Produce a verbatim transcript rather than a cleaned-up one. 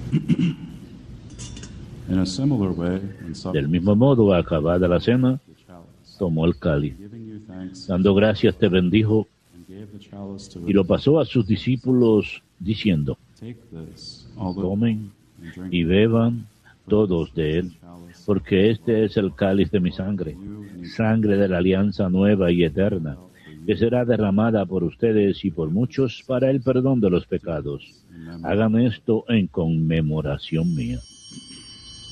In a similar way, in Del mismo modo, acabada la cena, tomó el cáliz. Dando gracias, te bendijo y lo pasó a sus discípulos diciendo: tomen y beban todos de él, porque este es el cáliz de mi sangre, sangre de la alianza nueva y eterna, que será derramada por ustedes y por muchos para el perdón de los pecados. Hagan esto en conmemoración mía.